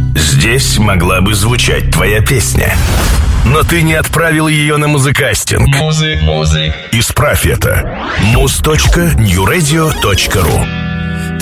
Здесь могла бы звучать твоя песня, но ты не отправил ее на музыкастинг. Исправь это. muz.newradio.ru